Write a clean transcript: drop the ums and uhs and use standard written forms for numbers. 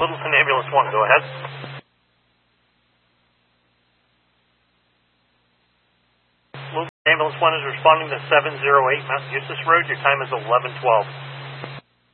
Littleton Ambulance 1, go ahead. Littleton Ambulance 1 is responding to 708 Mount Eustis Road. Your time is 11:12.